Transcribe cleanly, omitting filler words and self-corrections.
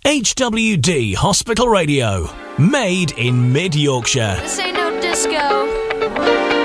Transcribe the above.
HWD Hospital Radio. Made in Mid Yorkshire. This ain't no disco.